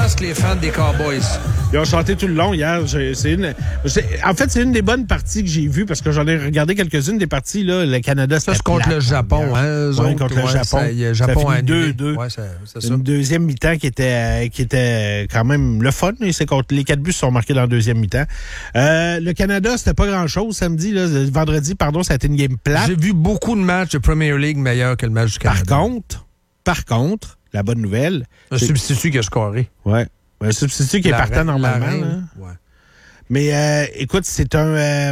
pense que les fans des Cowboys. Ils ont chanté tout le long hier. En fait, c'est une des bonnes parties que j'ai vues parce que j'en ai regardé quelques-unes des parties. Là, le Canada, ça, c'est contre le Japon. Oui, contre le Japon. Japon a 2-2. Ouais, c'est ça. Une deuxième mi-temps qui était quand même le fun. Les 4 buts sont marqués dans la deuxième mi-temps. Le Canada, c'était pas grand-chose samedi. Vendredi, ça a été une game plate. J'ai vu beaucoup de matchs de Premier League meilleurs que le match du Canada. Par contre, la bonne nouvelle... Un substitut qui a scoré. Oui. Un substitut qui est partant normalement. Ouais. Mais écoute, la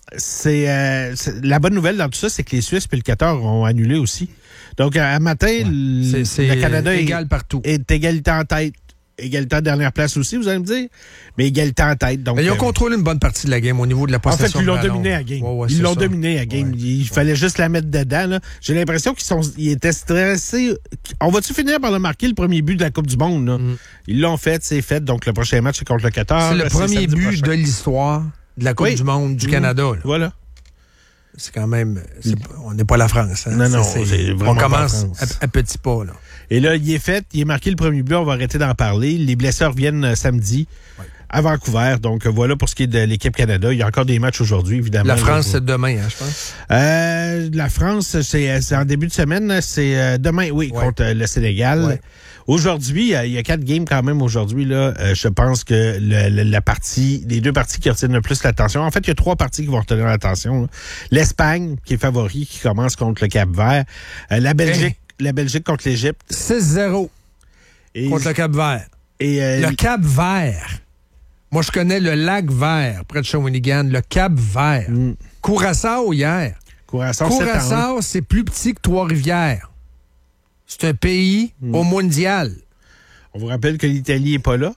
bonne nouvelle dans tout ça, c'est que les Suisses et le Qatar ont annulé aussi. Donc, à matin, le Canada égal partout. Est égalité en tête. Égalité en dernière place aussi, vous allez me dire. Mais égalité en tête. Donc, ils ont contrôlé une bonne partie de la game au niveau de la possession. En fait, ils l'ont dominé à game. Ils l'ont dominé à game. Il fallait juste la mettre dedans. Là. J'ai l'impression qu'ils étaient stressés. On va-tu finir par le marquer, le premier but de la Coupe du Monde? Là? Ils l'ont fait, c'est fait. Donc, le prochain match, c'est contre le Qatar. C'est le premier but de l'histoire de la Coupe du Monde du Canada. Là. Voilà. C'est quand même... on n'est pas la France. Hein? Non, on commence à petits pas. Là. Et là, il est marqué le premier but. On va arrêter d'en parler. Les blessés reviennent samedi à Vancouver. Donc, voilà pour ce qui est de l'équipe Canada. Il y a encore des matchs aujourd'hui, évidemment. La France, c'est demain, je pense. La France, c'est en début de semaine. C'est demain, contre le Sénégal. Ouais. Aujourd'hui, il y a 4 games quand même aujourd'hui. Là, je pense que les 2 parties qui retiennent le plus l'attention. En fait, il y a 3 parties qui vont retenir l'attention. L'Espagne, qui est favori, qui commence contre le Cap-Vert. La Belgique contre l'Égypte. 6-0 contre le Cap-Vert. Le Cap-Vert. Moi, je connais le lac Vert, près de Shawinigan. Le Cap-Vert. Curaçao, hier. Curaçao, c'est plus petit que Trois-Rivières. C'est un pays au mondial. On vous rappelle que l'Italie n'est pas là.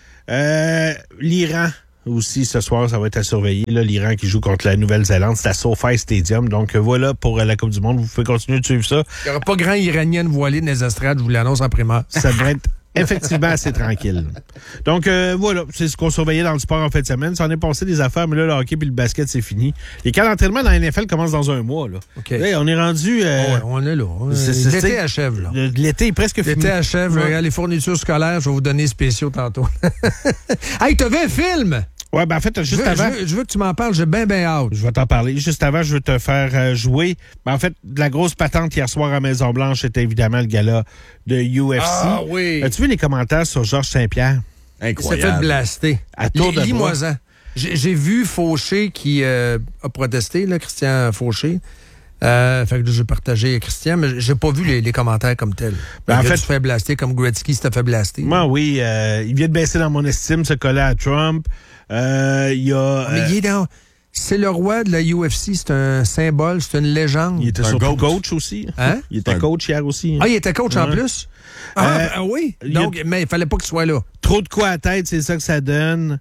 L'Iran aussi, ce soir, ça va être à surveiller. Là, l'Iran qui joue contre la Nouvelle-Zélande, c'est à SoFi Stadium. Donc voilà pour la Coupe du Monde. Vous pouvez continuer de suivre ça. Il n'y aura pas grand Iranien voilé dans les estrades, je vous l'annonce en primaire. Ça devrait être effectivement assez tranquille. Donc voilà, c'est ce qu'on surveillait dans le sport en fin de semaine. Ça en est passé des affaires, mais là, le hockey et le basket, c'est fini. Les camps d'entraînement dans la NFL commencent dans un mois. Là. Okay. Là, on est rendu... on est là. L'été achève. Là. L'été est presque fini. L'été achève. Regarde, les fournitures scolaires, je vais vous donner spéciaux tantôt. Hey, t'as vu un film? Ouais, en fait, juste avant... Je veux que tu m'en parles, j'ai bien hâte. Je vais t'en parler. Juste avant, je veux te faire jouer. En fait, la grosse patente hier soir à Maison-Blanche, c'était évidemment le gala de UFC. Ah oui! As-tu vu les commentaires sur Georges Saint-Pierre? Incroyable. Il s'est fait blaster. À tour de bras. J'ai vu Fauché qui a protesté, là, Christian Fauché. Fait que j'ai partagé Christian, mais j'ai pas vu les commentaires comme tels. En fait, tu fais blaster comme Gretzky s'était fait blaster. Moi, oui. Il vient de baisser dans mon estime, se coller à Trump. Mais il est dans... C'est le roi de la UFC, c'est un symbole, c'est une légende. Il était surtout coach aussi. Hein? Il était coach hier aussi. Ah, il était coach en plus? Oui. Donc, mais il fallait pas qu'il soit là. Trop de quoi à tête, c'est ça que ça donne.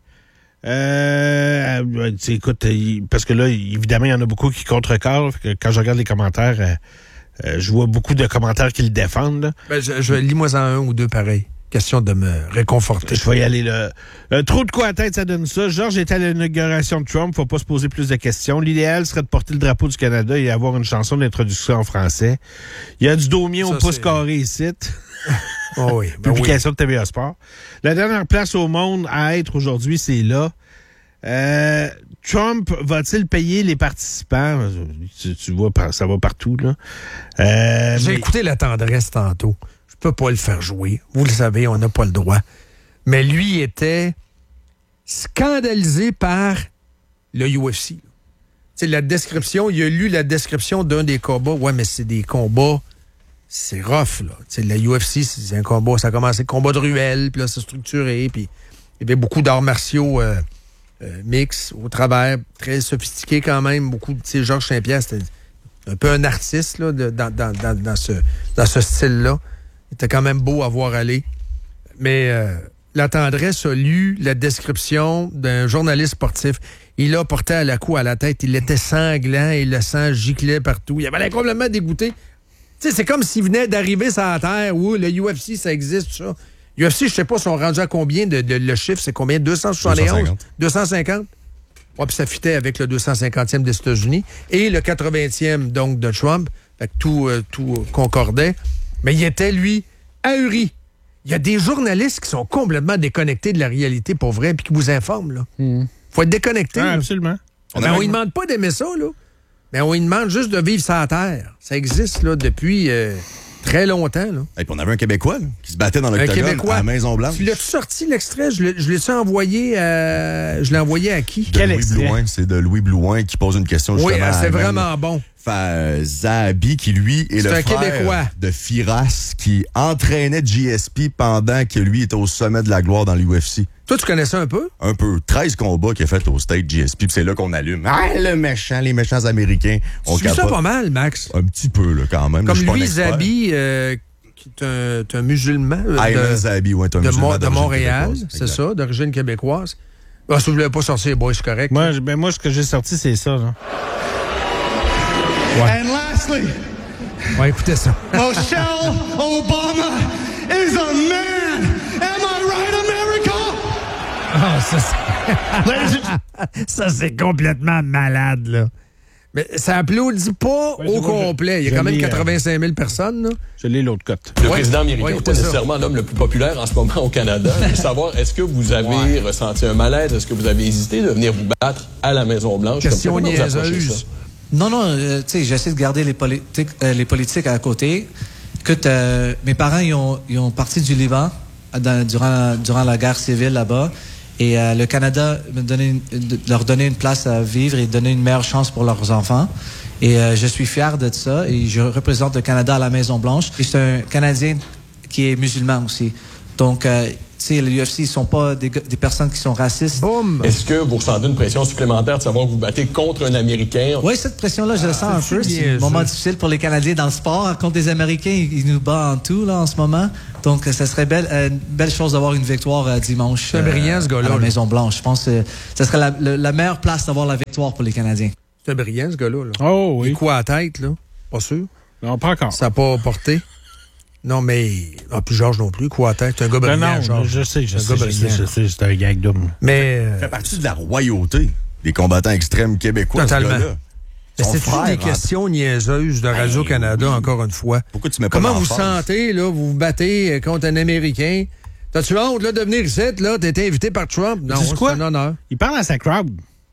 Écoute, parce que là, évidemment, il y en a beaucoup qui contrecarrent. Quand je regarde les commentaires, je vois beaucoup de commentaires qui le défendent. Là. Ben, lis-moi en 1 ou 2 pareils. Question de me réconforter. Je vais y aller là. Trop de quoi à tête, ça donne ça. Georges était à l'inauguration de Trump, faut pas se poser plus de questions. L'idéal serait de porter le drapeau du Canada et avoir une chanson d'introduction en français. Il y a du daumier au pouce carré ici. Oh oui. Publication de TVA Sport. La dernière place au monde à être aujourd'hui, c'est là. Trump va-t-il payer les participants? Tu vois, ça va partout, là. J'ai écouté La Tendresse tantôt. Je peux pas le faire jouer. Vous le savez, on n'a pas le droit. Mais lui était scandalisé par le UFC. C'est la description, il a lu la description d'un des combats. Ouais, mais c'est des combats, c'est rough, là. T'sais, la UFC, c'est un combat, ça a commencé combat de ruelle, puis là, c'est structuré, puis il y avait beaucoup d'arts martiaux mix au travers, très sophistiqué quand même. Beaucoup de Georges Saint-Pierre, c'était un peu un artiste là, dans ce style-là. Il était quand même beau à voir aller. Mais La Tendresse a lu la description d'un journaliste sportif. Il a porté à la cou à la tête. Il était sanglant et le sang giclait partout. Il avait l'air complètement dégoûté. Tu sais, c'est comme s'il venait d'arriver sur la Terre où le UFC, ça existe, tout ça. UFC, je sais pas, sont rendus à combien le chiffre, c'est combien? 271? 250? Ouais, puis ça fitait avec le 250e des États-Unis et le 80e, donc, de Trump. Fait que tout concordait. Mais il était, lui, ahuri. Il y a des journalistes qui sont complètement déconnectés de la réalité, pour vrai, puis qui vous informent, là. Faut être déconnecté. Ah, absolument. On ne demande pas d'aimer ça, là. Mais on lui demande juste de vivre sur la terre. Ça existe, là, depuis très longtemps, là. Et puis on avait un Québécois, là, qui se battait dans l'octogone à la Maison-Blanche. Tu l'as-tu sorti, l'extrait? Je l'ai-tu envoyé je l'ai envoyé à qui? De Louis Blouin. C'est de Louis Blouin qui pose une question justement. Oui, c'est vraiment bon. Zahabi, qui lui est le frère Québécois de Firas, qui entraînait GSP pendant que lui était au sommet de la gloire dans l'UFC. Toi, tu connais ça un peu? Un peu. 13 combats qu'il a fait au State GSP, puis c'est là qu'on allume. Ah, les méchants Américains. Tu fais ça pas mal, Max? Un petit peu, là, quand même. Comme lui, Zahabi, qui est un musulman. Ayman Zahabi, oui, un musulman de Montréal, c'est ça, d'origine québécoise. Ah, si vous ne voulez pas sortir, boy, c'est correct. Moi, ce que j'ai sorti, c'est ça, là. Ouais. And lastly, ouais, écoutez ça. Michelle Obama is a man. Am I right, America? Ça, c'est complètement malade, là. Mais ça applaudit pas au complet. Il y a quand même 85 000 personnes, là. Je l'ai l'autre cote. Le président américain n'est pas nécessairement l'homme le plus populaire en ce moment au Canada. Je veux savoir, est-ce que vous avez ressenti un malaise? Est-ce que vous avez hésité de venir vous battre à la Maison-Blanche? Question niaiseuse. Non, tu sais, j'essaie de garder les politiques à côté. Écoute, mes parents, ils ont parti du Liban durant la guerre civile là-bas. Et le Canada leur donnait une place à vivre et donnait une meilleure chance pour leurs enfants. Et je suis fier de ça. Et je représente le Canada à la Maison-Blanche. Et c'est un Canadien qui est musulman aussi. Donc, tu sais, l'UFC, ils sont pas des personnes qui sont racistes. Boum! Est-ce que vous ressentez une pression supplémentaire de savoir que vous battez contre un Américain? Oui, cette pression-là, je la sens un peu. C'est un moment difficile pour les Canadiens dans le sport. Contre les Américains, ils nous battent en tout, là, en ce moment. Donc, ça serait une belle chose d'avoir une victoire dimanche c'est brillant, ce gars-là, à la Maison-Blanche. Je pense que ça serait la meilleure place d'avoir la victoire pour les Canadiens. C'est un brillant, ce gars-là. Là. Oh oui. Il quoi à la tête, là? Pas sûr. Non, pas encore. Ça n'a pas porté. Non, mais... Ah, puis Georges non plus, quoi à tête. C'est un gars brillant, Georges. Je sais, c'est un gag d'homme. Mais... Il fait partie de la royauté des combattants extrêmes québécois. Totalement. Mais c'est toujours des questions niaiseuses de Radio-Canada, encore une fois. Pourquoi tu mets pas Comment vous sentez, là, vous vous battez contre un Américain? T'as-tu honte, là, de venir ici, là? T'as été invité par Trump? Non, c'est un honneur. Il parle à sa crowd.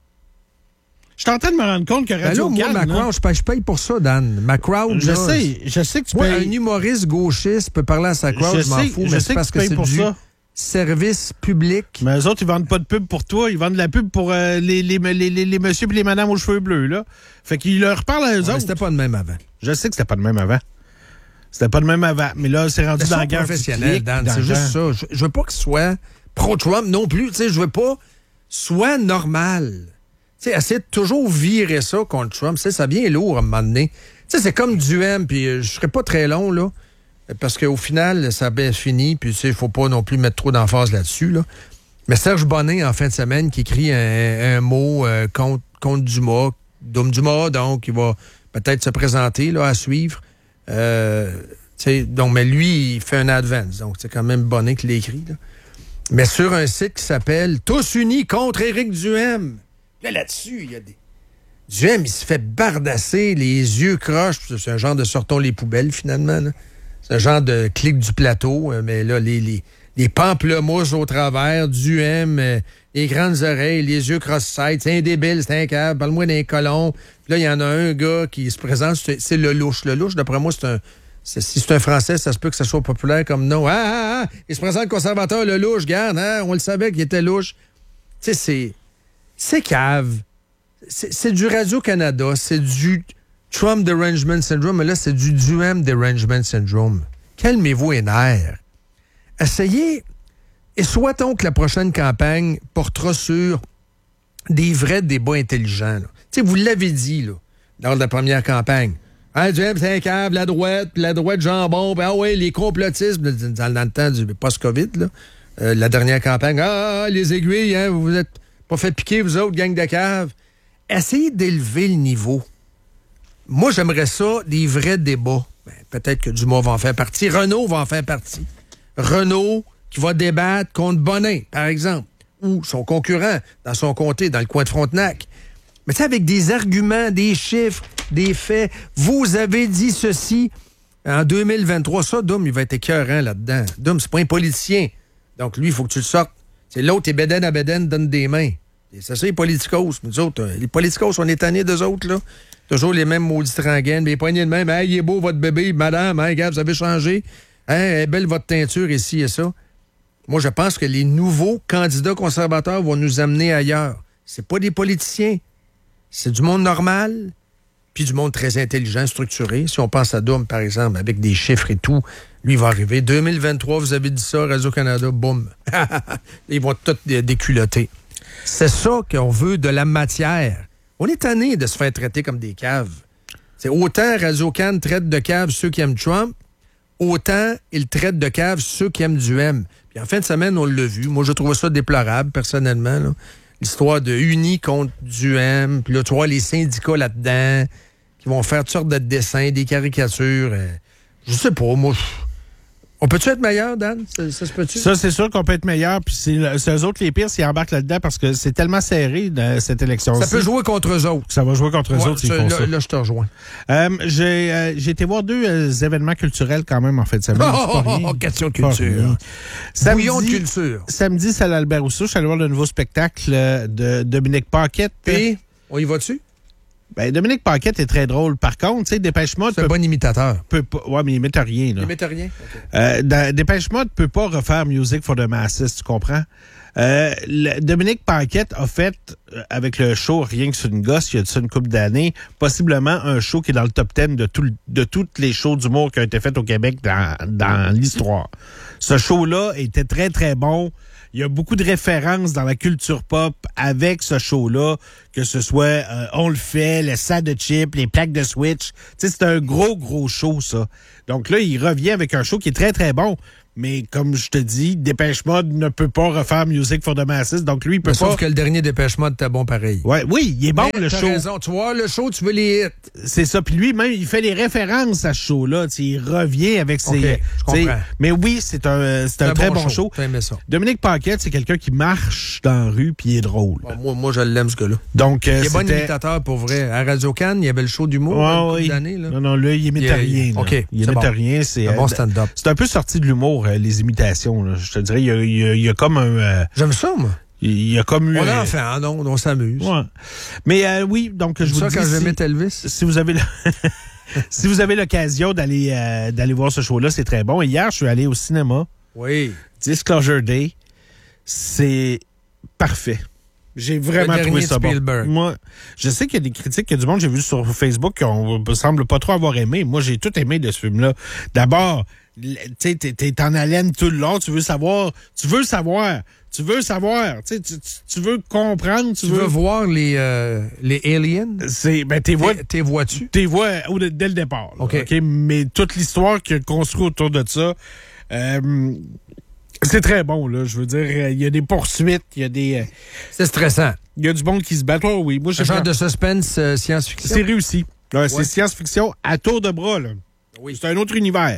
Je suis en train de me rendre compte que Radio-Canada... moi, ma crowd, je paye pour ça, Dan. Ma crowd, je sais que tu payes... payes... un humoriste gauchiste peut parler à sa crowd, je m'en fous, mais c'est parce que c'est du service public. Mais eux autres, ils vendent pas de pub pour toi, ils vendent de la pub pour les messieurs et les madames aux cheveux bleus, là. Fait qu'ils leur parlent à eux autres. C'était pas de même avant. Je sais que c'était pas de même avant. C'était pas de même avant, mais là, c'est rendu dans la guerre professionnelle, Dan, c'est juste ça. Je veux pas que ce soit pro-Trump non plus, tu sais, je veux pas soit normal. Tu sais, essayer de toujours virer ça contre Trump, ça vient lourd à un moment donné. Tu sais, c'est comme Duhem, puis je serai pas très long, là, parce qu'au final, ça a bien fini, puis tu sais, il faut pas non plus mettre trop d'emphase là-dessus, là. Mais Serge Bonnet, en fin de semaine, qui écrit un mot contre Dumas, Dom Dumas, donc, il va peut-être se présenter, là, à suivre. Donc, mais lui, il fait un advance, donc c'est quand même Bonnet qui l'écrit, là. Mais sur un site qui s'appelle « Tous unis contre Éric Duhem ». Là-dessus, il y a des... Duhem, il se fait bardasser, les yeux croches. C'est un genre de sortons les poubelles, finalement. Là. C'est un genre de clic du plateau. Mais là, les pamplemousses au travers, Duhem, les grandes oreilles, les yeux cross-side. C'est un débile, c'est un câble. Parle-moi d'un colon. Puis là, il y en a un gars qui se présente. C'est le louche. Le louche, d'après moi, si c'est un Français, ça se peut que ça soit populaire comme nom. Il se présente conservateur, le louche. Regarde, on le savait qu'il était louche. Tu sais, c'est cave. C'est du Radio-Canada. C'est du Trump Derangement Syndrome. Mais là, c'est du Duhem Derangement Syndrome. Calmez-vous les nerfs. Essayez, et souhaitons que la prochaine campagne portera sur des vrais débats intelligents. Tu sais, vous l'avez dit, là, lors de la première campagne. Duhem, c'est un cave, la droite jambon, ah ouais, les complotistes, dans le temps du post-COVID, là, la dernière campagne. Les aiguilles, hein, vous êtes pas fait piquer, vous autres, gang de caves. Essayez d'élever le niveau. Moi, j'aimerais ça, des vrais débats. Peut-être que Dumas va en faire partie. Renaud va en faire partie. Renaud qui va débattre contre Bonnet, par exemple, ou son concurrent dans son comté, dans le coin de Frontenac. Mais tu sais, avec des arguments, des chiffres, des faits. Vous avez dit ceci. En 2023, ça, Doom, il va être écœurant là-dedans. Doom, c'est pas un politicien. Donc, lui, il faut que tu le sortes. C'est l'autre, et bédaine à bédaine, donne des mains. Et c'est ça, les politicos. Nous autres, les politicos, on est tannés d'eux autres, là. Toujours les mêmes maudits rengaines, mais les poignées de même. Hey, il est beau, votre bébé, madame, hein, gars, vous avez changé. Hein, elle est belle, votre teinture, ici et ça. Moi, je pense que les nouveaux candidats conservateurs vont nous amener ailleurs. C'est pas des politiciens. C'est du monde normal, puis du monde très intelligent, structuré. Si on pense à Doom, par exemple, avec des chiffres et tout, lui, il va arriver. 2023, vous avez dit ça, Radio-Canada, boum. Ils vont tous déculotter. C'est ça qu'on veut de la matière. On est tanné de se faire traiter comme des caves. C'est autant Radio-Can traite de caves ceux qui aiment Trump, autant il traite de caves ceux qui aiment du M. Puis en fin de semaine, on l'a vu. Moi, je trouve ça déplorable, personnellement, là. L'histoire de Uni contre du M. Puis là, tu vois les syndicats là-dedans qui vont faire toutes sortes de dessins, des caricatures. Je sais pas, moi... On peut-tu être meilleur, Dan? Ça se peut-tu? Ça, c'est sûr qu'on peut être meilleur. Puis c'est eux autres les pires s'ils embarquent là-dedans parce que c'est tellement serré dans cette élection-ci. Ça peut jouer contre eux autres. Ça va jouer contre eux autres s'ils font ça. Là, je te rejoins. J'ai été voir 2 événements culturels quand même en fin de semaine. Question de culture. Bouillon de culture. Samedi, c'est à l'Albert Rousseau. Je suis allé voir le nouveau spectacle de Dominique Paquette. Puis, on y va-tu? Ben, Dominique Paquette est très drôle. Par contre, tu sais, Dépêche Mode... C'est un bon imitateur. Ouais, mais il imite rien, là. Il imite rien? Okay. Dépêche Mode peut pas refaire Music for the Masses, tu comprends? Dominique Paquette a fait, avec le show Rien que sur une gosse, il y a une couple d'années, possiblement un show qui est dans le top 10 de toutes les shows d'humour qui ont été faites au Québec dans l'histoire. Ce show-là était très, très bon. Il y a beaucoup de références dans la culture pop avec ce show-là, que ce soit On le fait, le sac de chips, les plaques de Switch. Tu sais, c'est un gros show, ça. Donc là, il revient avec un show qui est très, très bon. Mais comme je te dis, Dépêche Mode ne peut pas refaire Music for the Masses. Donc lui, il peut pas... Sauf que le dernier Dépêche Mode était bon pareil. Ouais, oui, il est bon, le show. T'as raison. Tu vois, le show, tu veux les hits. C'est ça. Puis lui, même, il fait les références à ce show-là. T'sais, il revient avec ses... Okay, je comprends. Mais oui, c'est un très bon show. Ça. Dominique Paquette, c'est quelqu'un qui marche dans la rue puis il est drôle. Bon, moi, je l'aime, ce gars-là. Donc, il est bon imitateur, pour vrai. À Radio-Can, il y avait le show d'humour d'années. Non, là, il imite rien. OK. Il imite rien. C'est un bon stand-up. C'est un peu sorti de l'humour, les imitations. Là. Je te dirais, il y a comme un... J'aime ça, moi. Il y a comme... On en fait, on s'amuse. Ouais. Mais oui, donc je vous dis... quand j'imite Elvis? Si vous avez... Si vous avez l'occasion d'aller voir ce show-là, c'est très bon. Et hier, je suis allé au cinéma. Oui. Disclosure Day. C'est parfait. J'ai vraiment trouvé ça Spielberg. Bon. Moi, je sais qu'il y a des critiques, qu'il y a du monde, j'ai vu sur Facebook, qui ne semble pas trop avoir aimé. Moi, j'ai tout aimé de ce film-là. D'abord, tu sais, t'es en haleine tout le long, tu veux savoir, tu veux comprendre, tu veux voir les aliens? T'es vois-tu? T'es vois dès le départ. Là, OK. Mais toute l'histoire qu'il a construite autour de ça, c'est très bon, là. Je veux dire, il y a des poursuites, il y a des... c'est stressant. Il y a du monde qui se bat. Oh, oui. Moi, un genre de suspense science-fiction. C'est réussi. Ouais. C'est science-fiction à tour de bras, là. Oui. C'est un autre univers.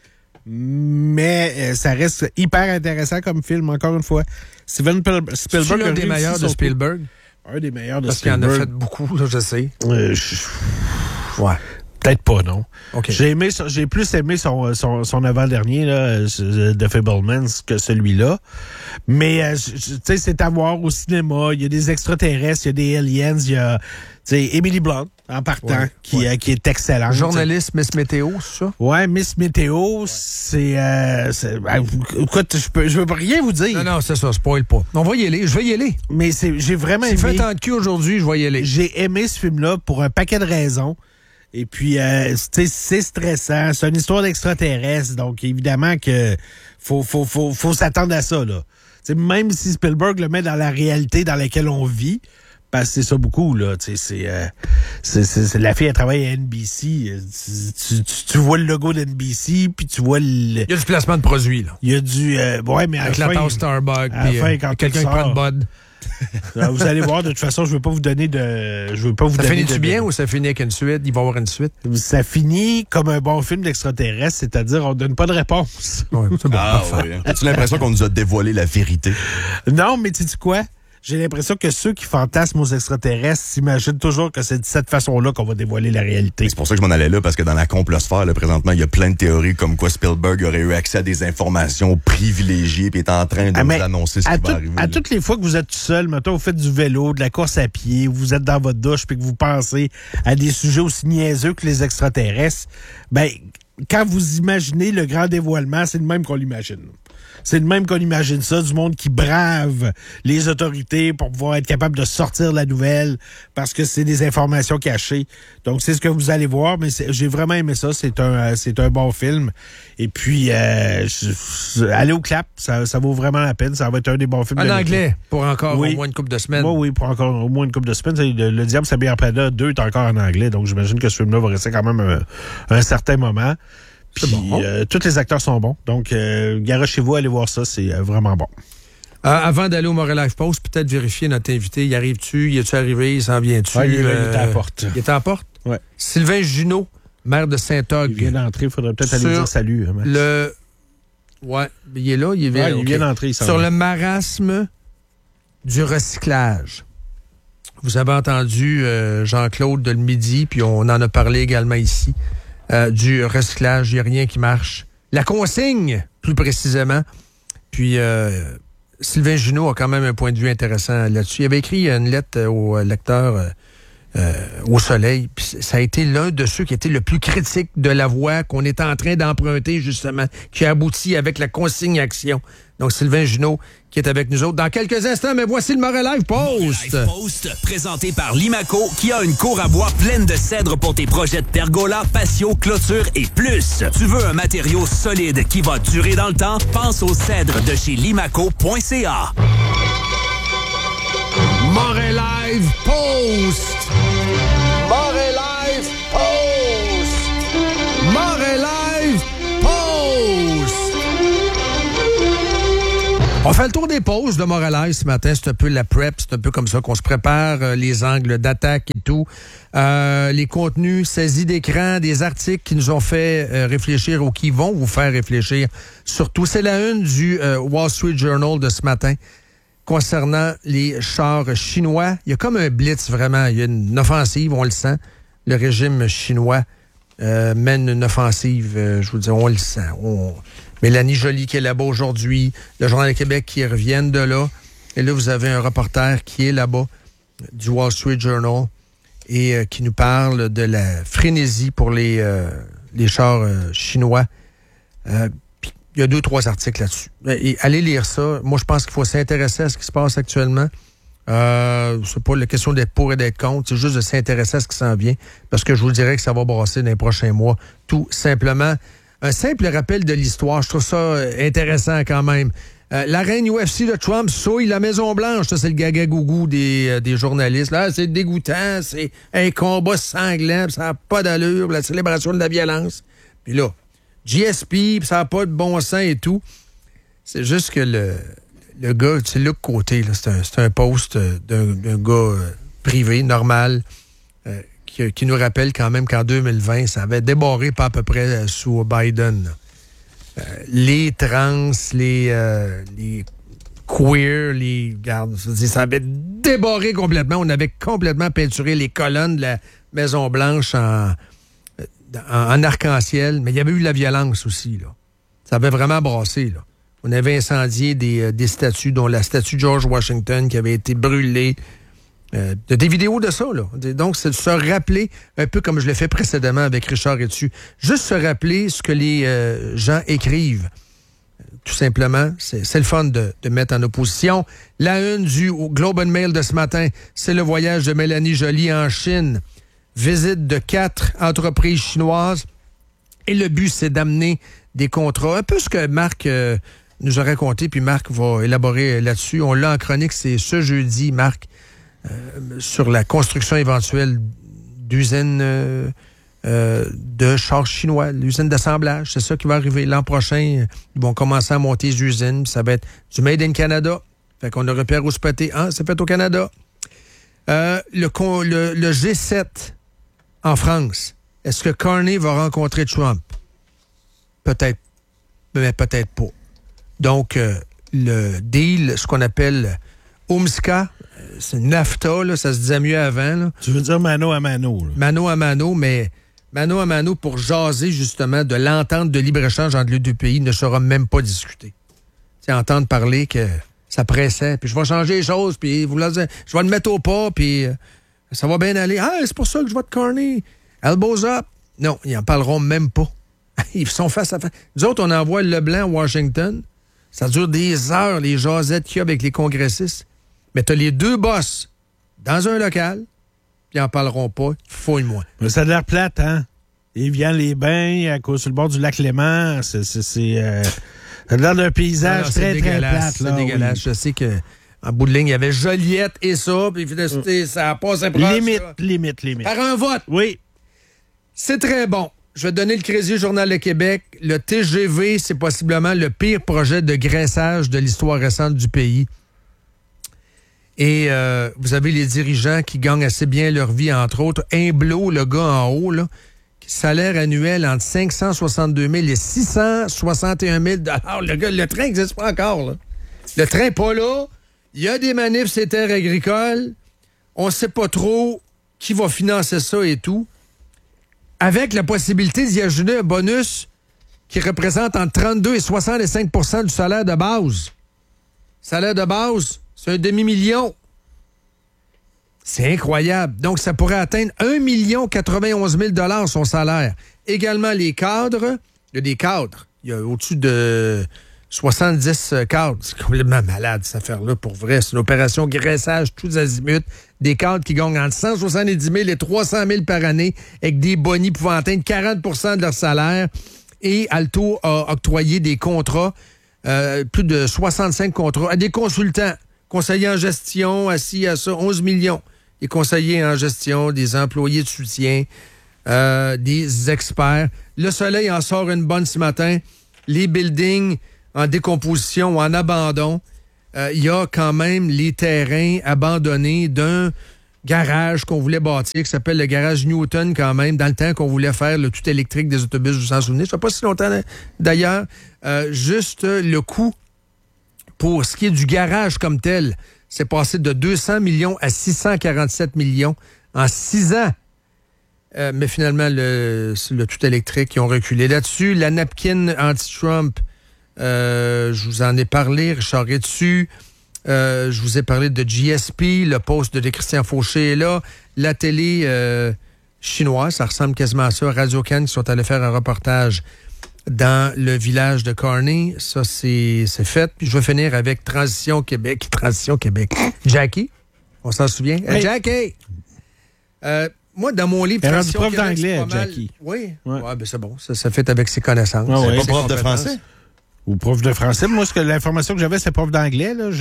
Mais ça reste hyper intéressant comme film, encore une fois. Steven Spielberg... C'est l'un des meilleurs de Spielberg? Un des meilleurs de Parce Spielberg. Parce qu'il en a fait beaucoup, là, je sais. Ouais. Peut-être pas, non. Okay. J'ai plus aimé son avant-dernier, là, The Fabelmans, que celui-là. Mais, tu sais, c'est à voir au cinéma. Il y a des extraterrestres, il y a des aliens, il y a, tu sais, Emily Blunt, en partant, qui est excellente. Journaliste Miss Météo, c'est ça? Ouais, Miss Météo, c'est écoute, je veux rien vous dire. Non, c'est ça, spoil pas. On va y aller, je vais y aller. Mais j'ai vraiment aimé. Si fait tant de cul aujourd'hui, je vais y aller. J'ai aimé ce film-là pour un paquet de raisons. Et puis, c'est stressant. C'est une histoire d'extraterrestre. Donc, évidemment que faut s'attendre à ça, là. T'sais, même si Spielberg le met dans la réalité dans laquelle on vit, parce que c'est ça beaucoup, là. C'est la fille, elle travaille à NBC. Tu vois le logo d'NBC, puis tu vois Il y a du placement de produits, là. Il y a du... ouais, mais avec la tasse Starbucks, puis quelqu'un qui prend une bod. Vous allez voir, de toute façon, je veux pas vous donner de... Ça finit-tu bien ou ça finit avec une suite? Il va y avoir une suite? Ça finit comme un bon film d'extraterrestre, c'est-à-dire on donne pas de réponse. Ouais, c'est bon. As-tu l'impression qu'on nous a dévoilé la vérité? Non, mais tu sais quoi? j'ai l'impression que ceux qui fantasment aux extraterrestres s'imaginent toujours que c'est de cette façon-là qu'on va dévoiler la réalité. C'est pour ça que je m'en allais là, parce que dans la complosphère, là, présentement, il y a plein de théories comme quoi Spielberg aurait eu accès à des informations privilégiées puis est en train de nous annoncer ce qui va arriver. À toutes les fois que vous êtes tout seul, mettons, vous faites du vélo, de la course à pied, vous êtes dans votre douche puis que vous pensez à des sujets aussi niaiseux que les extraterrestres, ben, quand vous imaginez le grand dévoilement, c'est le même qu'on l'imagine. C'est de même qu'on imagine ça, du monde qui brave les autorités pour pouvoir être capable de sortir la nouvelle parce que c'est des informations cachées. Donc, c'est ce que vous allez voir, mais j'ai vraiment aimé ça. C'est un bon film. Et puis, allez au clap, ça vaut vraiment la peine. Ça va être un des bons films. En anglais, pour encore au moins une couple de semaines. Oui, pour encore au moins une couple de semaines. Le Diable s'habille en Prada 2 est encore en anglais, donc j'imagine que ce film-là va rester quand même un certain moment. Puis, tous les acteurs sont bons. Donc, garochez-vous, allez voir ça. C'est vraiment bon. Avant d'aller au Montréal Live Post, peut-être vérifier notre invité. Y arrive-tu? Y est-tu arrivé? Il s'en vient-tu? Il est à la porte. Il est à la porte? Oui. Sylvain Junot, maire de Saint-Og. Il vient d'entrer. Il faudrait peut-être aller dire salut. Ouais, il est là. Il vient d'entrer. Sur le marasme du recyclage. Vous avez entendu Jean-Claude de le midi, puis on en a parlé également ici. Du recyclage, il n'y a rien qui marche. La consigne, plus précisément. Puis, Sylvain Junot a quand même un point de vue intéressant là-dessus. Il avait écrit une lettre au lecteur au Soleil. Puis ça a été l'un de ceux qui était le plus critique de la voie qu'on est en train d'emprunter, justement, qui a abouti avec la consigne action. Donc, Sylvain Junot, qui est avec nous autres dans quelques instants, mais voici le Montréal Live Post. Live Post, présenté par Limaco, qui a une cour à bois pleine de cèdres pour tes projets de pergola, patio, clôture et plus. Tu veux un matériau solide qui va durer dans le temps? Pense aux cèdres de chez limaco.ca. Montréal Live Post. Montréal Live Post. Montréal Live Post. On fait le tour des pauses de Montréal ce matin. C'est un peu la prep. C'est un peu comme ça qu'on se prépare, les angles d'attaque et tout. Les contenus saisis d'écran, des articles qui nous ont fait réfléchir ou qui vont vous faire réfléchir. Surtout, c'est la une du Wall Street Journal de ce matin concernant les chars chinois. Il y a comme un blitz, vraiment. Il y a une offensive, on le sent. Le régime chinois mène une offensive. Je vous dis, on le sent. Mélanie Joly qui est là-bas aujourd'hui, le Journal de Québec qui reviennent de là. Et là, vous avez un reporter qui est là-bas du Wall Street Journal et qui nous parle de la frénésie pour les chars chinois. Puis, il y a 2-3 articles là-dessus. Et allez lire ça. Moi, je pense qu'il faut s'intéresser à ce qui se passe actuellement. C'est pas la question d'être pour et d'être contre, c'est juste de s'intéresser à ce qui s'en vient. Parce que je vous dirais que ça va brasser dans les prochains mois. Tout simplement. Un simple rappel de l'histoire, je trouve ça intéressant quand même. La reine UFC de Trump souille la Maison-Blanche. Ça, c'est le gaga-gougou des journalistes. Là, c'est dégoûtant, c'est un combat sanglant, ça n'a pas d'allure, la célébration de la violence. Puis là, GSP, ça n'a pas de bon sens et tout. C'est juste que le gars, c'est Luc Côté, là, c'est un post d'un gars privé, normal, qui nous rappelle quand même qu'en 2020, ça avait débarré pas à peu près sous Biden. Les trans, les queer, ça avait débarré complètement. On avait complètement peinturé les colonnes de la Maison-Blanche en arc-en-ciel, mais il y avait eu de la violence aussi, là. Ça avait vraiment brassé, là. On avait incendié des statues, dont la statue de George Washington qui avait été brûlée. Des vidéos de ça, là. Donc, c'est de se rappeler, un peu comme je l'ai fait précédemment avec Richard Etu, juste se rappeler ce que les gens écrivent. Tout simplement, c'est le fun de mettre en opposition. La une du Globe and Mail de ce matin, c'est le voyage de Mélanie Joly en Chine. Visite de 4 entreprises chinoises. Et le but, c'est d'amener des contrats. Un peu ce que Marc nous a raconté, puis Marc va élaborer là-dessus. On l'a en chronique, c'est ce jeudi, Marc, sur la construction éventuelle d'usines de chars chinois, l'usine d'assemblage. C'est ça qui va arriver l'an prochain. Ils vont commencer à monter les usines. Ça va être du Made in Canada. Fait qu'on a repéré au spoté. Ah, c'est fait au Canada. Le G7 en France. Est-ce que Carney va rencontrer Trump? Peut-être, mais peut-être pas. Donc, le deal, ce qu'on appelle Umska, c'est NAFTA, là, ça se disait mieux avant. Là. Tu veux dire mano à mano. Là. Mano à mano, mais mano à mano pour jaser justement de l'entente de libre-échange entre les deux pays ne sera même pas discutée. C'est entendre parler que ça pressait, puis je vais changer les choses, puis je vais le mettre au pas, puis ça va bien aller. Ah, c'est pour ça que je vais te corner. Elbows up. Non, ils n'en parleront même pas. Ils sont face à face. Nous autres, on envoie Leblanc à Washington. Ça dure des heures, les jasettes qu'il y a avec les congressistes. Mais t'as les deux boss dans un local, puis ils n'en parleront pas. Fouille-moi. Mais ça a l'air plate, hein? Évian-les-Bains, sur le bord du lac Léman. Ça a l'air d'un paysage très, très plate. C'est dégueulasse. Oui. Je sais qu'en bout de ligne, il y avait Joliette et ça, puis ça a passé proche. Limite. Par un vote. Oui. C'est très bon. Je vais donner le crédit au Journal de Québec. Le TGV, c'est possiblement le pire projet de graissage de l'histoire récente du pays. Et vous avez les dirigeants qui gagnent assez bien leur vie, entre autres. Imblo, le gars en haut, là, salaire annuel entre 562 000 et 661 000 le train n'existe pas encore. Là. Le train n'est pas là. Il y a des manifs sur les terres agricoles. On ne sait pas trop qui va financer ça et tout. Avec la possibilité d'y ajouter un bonus qui représente entre 32 et 65 % du salaire de base. Salaire de base, c'est un demi-million. C'est incroyable. Donc, ça pourrait atteindre 1 091 000 son salaire. Également, les cadres. Il y a des cadres. Il y a au-dessus de 70 cadres. C'est complètement malade, cette affaire-là, pour vrai. C'est une opération graissage tous azimuts. Des cadres qui gagnent entre 170 000 et 300 000 par année avec des bonis pouvant atteindre 40 % de leur salaire. Et Alto a octroyé des contrats, plus de 65 contrats, à des consultants, conseillers en gestion, assis à ça, 11 millions. Des conseillers en gestion, des employés de soutien, des experts. Le Soleil en sort une bonne ce matin. Les buildings en décomposition ou en abandon. Il y a quand même les terrains abandonnés d'un garage qu'on voulait bâtir, qui s'appelle le garage Newton quand même, dans le temps qu'on voulait faire le tout électrique des autobus, vous vous en souvenez. Ça fait pas si longtemps d'ailleurs. Juste le coût pour ce qui est du garage comme tel, c'est passé de 200 millions à 647 millions en 6 ans. Mais finalement, le tout électrique, ils ont reculé là-dessus. La napkin anti-Trump, je vous en ai parlé, Richard est dessus. Je vous ai parlé de GSP, le poste de Christian Fauché est là. La télé chinoise, ça ressemble quasiment à ça. Radio-Can qui sont allés faire un reportage dans le village de Carney. Ça, c'est fait. Puis je vais finir avec Transition Québec. Jackie, on s'en souvient? Oui. Jackie! Moi, dans mon livre... Elle a du prof d'anglais, Jackie. Oui? Ouais, ben c'est bon. Ça fait avec ses connaissances. C'est pas prof de français? Ou prof de français. Moi, l'information que j'avais, c'est prof d'anglais. Là.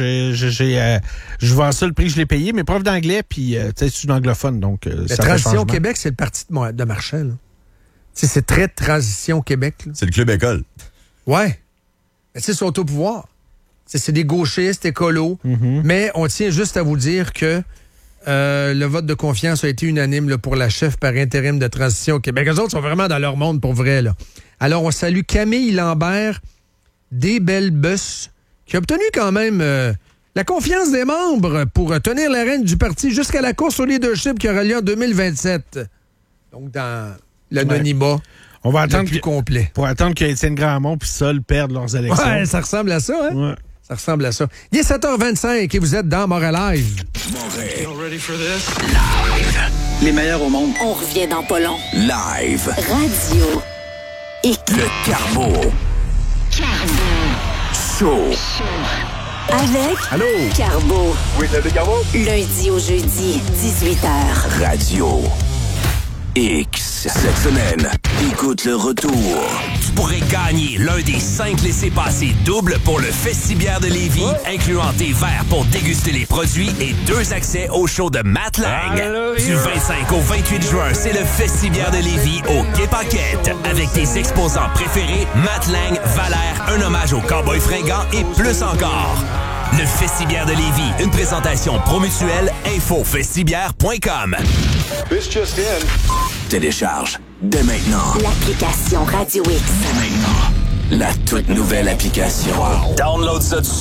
Je vends ça le prix que je l'ai payé, mais prof d'anglais, puis c'est une anglophone. Donc, la Transition Québec, c'est le parti de Marchand. Là. C'est très Transition Québec. Là. C'est le club école. Ouais. Mais c'est sont au pouvoir. C'est des gauchistes, écolos. Mm-hmm. Mais on tient juste à vous dire que le vote de confiance a été unanime là, pour la chef par intérim de Transition Québec. Eux autres sont vraiment dans leur monde pour vrai. Là. Alors, on salue Camille Lambert des Belles Busses, qui a obtenu quand même la confiance des membres pour tenir la règne du parti jusqu'à la course au leadership qui aura lieu en 2027. Donc, dans l'anonymat, on va attendre plus complet. Pour attendre que Étienne Grandmont puis Sol perdent leurs élections. Ouais, ça ressemble à ça, hein? Ouais. Ça ressemble à ça. Il est 7h25 et vous êtes dans Montréal Live. Live. Les meilleurs au monde. On revient dans pas long. Live. Radio X. Le Carbo. Show. Avec Allô? Carbo. Oui, c'est Carbo. Lundi au jeudi, 18h. Radio X. Cette semaine, écoute le retour. Tu pourrais gagner l'un des 5 laissez-passer doubles pour le Festibière de Lévis, incluant tes verres pour déguster les produits et 2 accès au show de Matt Lang. Du 25 au 28 juin, c'est le Festibière de Lévis au Quai Paquette. Avec tes exposants préférés, Matt Lang, Valère, un hommage aux cowboys fringants et plus encore. Le Festibière de Lévis, une présentation promutuelle, infofestibière.com. This just in. Télécharge dès maintenant. L'application Radio X. Dès maintenant. La toute nouvelle application. Download ça dessus.